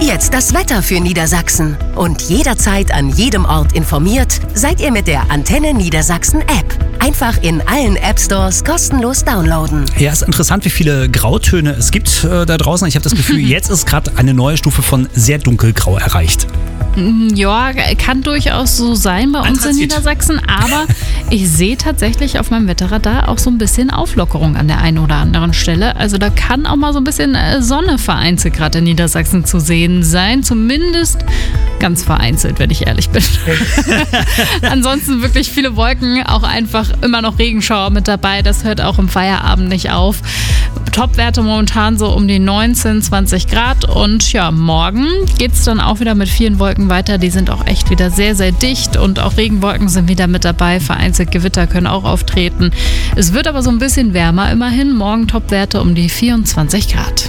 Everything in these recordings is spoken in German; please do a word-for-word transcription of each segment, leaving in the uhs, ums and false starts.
Jetzt das Wetter für Niedersachsen. Und jederzeit an jedem Ort informiert seid ihr mit der Antenne Niedersachsen App. Einfach in allen App Stores kostenlos downloaden. Ja, ist interessant, wie viele Grautöne es gibt äh, da draußen. Ich habe das Gefühl, jetzt ist gerade eine neue Stufe von sehr dunkelgrau erreicht. Ja, kann durchaus so sein bei uns in Niedersachsen, aber ich sehe tatsächlich auf meinem Wetterradar auch so ein bisschen Auflockerung an der einen oder anderen Stelle. Also da kann auch mal so ein bisschen Sonne vereinzelt gerade in Niedersachsen zu sehen sein, zumindest ganz vereinzelt, wenn ich ehrlich bin. Ansonsten wirklich viele Wolken, auch einfach immer noch Regenschauer mit dabei, das hört auch im Feierabend nicht auf. Topwerte momentan so um die neunzehn, zwanzig Grad und ja, morgen geht es dann auch wieder mit vielen Wolken weiter. Die sind auch echt wieder sehr, sehr dicht und auch Regenwolken sind wieder mit dabei. Vereinzelt Gewitter können auch auftreten. Es wird aber so ein bisschen wärmer immerhin. Morgen Topwerte um die vierundzwanzig Grad.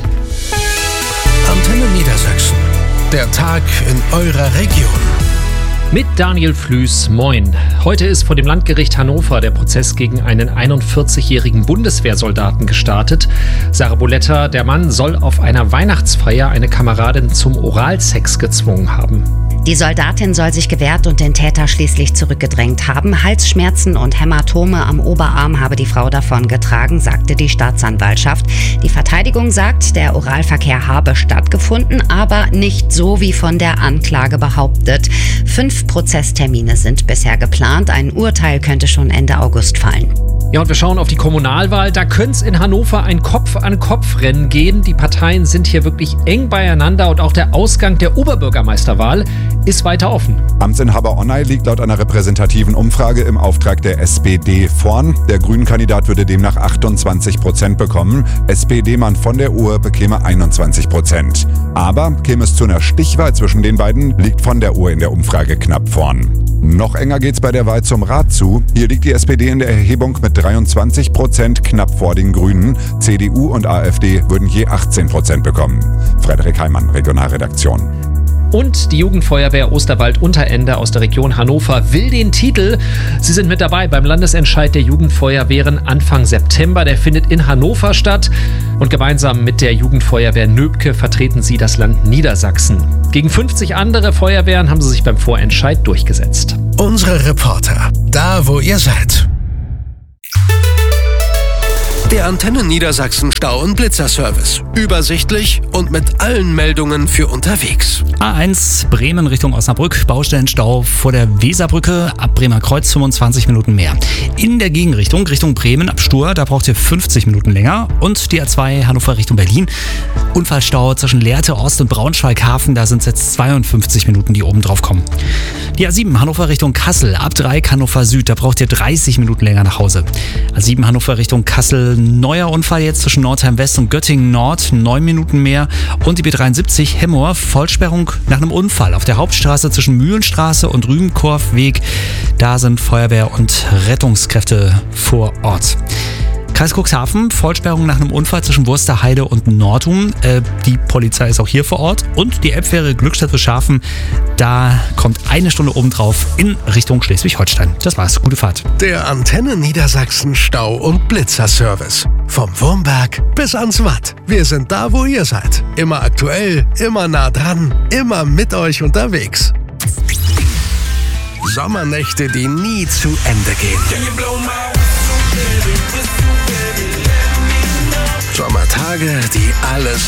Antenne Niedersachsen. Der Tag in eurer Region. Mit Daniel Flüß, moin. Heute ist vor dem Landgericht Hannover der Prozess gegen einen einundvierzigjährigen Bundeswehrsoldaten gestartet. Sarah Boletta, der Mann soll auf einer Weihnachtsfeier eine Kameradin zum Oralsex gezwungen haben. Die Soldatin soll sich gewehrt und den Täter schließlich zurückgedrängt haben. Halsschmerzen und Hämatome am Oberarm habe die Frau davongetragen, sagte die Staatsanwaltschaft. Die Verteidigung sagt, der Oralverkehr habe stattgefunden, aber nicht so wie von der Anklage behauptet. Fünf Prozesstermine sind bisher geplant. Ein Urteil könnte schon Ende August fallen. Ja, und wir schauen auf die Kommunalwahl. Da könnte es in Hannover ein Kopf-an-Kopf-Rennen gehen. Die Parteien sind hier wirklich eng beieinander und auch der Ausgang der Oberbürgermeisterwahl ist weiter offen. Amtsinhaber Onay liegt laut einer repräsentativen Umfrage im Auftrag der S P D vorn. Der Grünen-Kandidat würde demnach achtundzwanzig Prozent bekommen. S P D-Mann von der Uhr bekäme einundzwanzig Prozent. Aber käme es zu einer Stichwahl zwischen den beiden, liegt von der Uhr in der Umfrage knapp vorn. Noch enger geht's bei der Wahl zum Rat zu. Hier liegt die S P D in der Erhebung mit dreiundzwanzig Prozent knapp vor den Grünen. C D U und A f D würden je achtzehn Prozent bekommen. Frederik Heimann, Regionalredaktion. Und die Jugendfeuerwehr Osterwald-Unterende aus der Region Hannover will den Titel. Sie sind mit dabei beim Landesentscheid der Jugendfeuerwehren Anfang September. Der findet in Hannover statt. Und gemeinsam mit der Jugendfeuerwehr Nöbke vertreten sie das Land Niedersachsen. Gegen fünfzig andere Feuerwehren haben sie sich beim Vorentscheid durchgesetzt. Unsere Reporter, da wo ihr seid. Der Antenne Niedersachsen Stau- und Blitzerservice. Übersichtlich und mit allen Meldungen für unterwegs. A eins Bremen Richtung Osnabrück, Baustellenstau vor der Weserbrücke, ab Bremer Kreuz fünfundzwanzig Minuten mehr. In der Gegenrichtung, Richtung Bremen ab Stur, da braucht ihr fünfzig Minuten länger. Und die A zwei Hannover Richtung Berlin, Unfallstau zwischen Lehrte, Ost und Braunschweig-Hafen, da sind es jetzt zweiundfünfzig Minuten, die oben drauf kommen. Die A sieben Hannover Richtung Kassel, ab Dreieck Hannover Süd, da braucht ihr dreißig Minuten länger nach Hause. A sieben Hannover Richtung Kassel, neuer Unfall jetzt zwischen Nordheim West und Göttingen Nord, neun Minuten mehr. Und die B dreiundsiebzig Hemmoor, Vollsperrung nach einem Unfall auf der Hauptstraße zwischen Mühlenstraße und Rübenkorfweg. Da sind Feuerwehr und Rettungskräfte vor Ort. Kreis Cuxhaven, Vollsperrung nach einem Unfall zwischen Wursterheide und Nordum. Äh, die Polizei ist auch hier vor Ort. Und die Elbfähre Glückstadt-Schafen, da kommt eine Stunde obendrauf in Richtung Schleswig-Holstein. Das war's. Gute Fahrt. Der Antenne Niedersachsen Stau- und Blitzerservice. Vom Wurmberg bis ans Watt. Wir sind da, wo ihr seid. Immer aktuell, immer nah dran, immer mit euch unterwegs. Sommernächte, die nie zu Ende gehen. Sommertage, die alles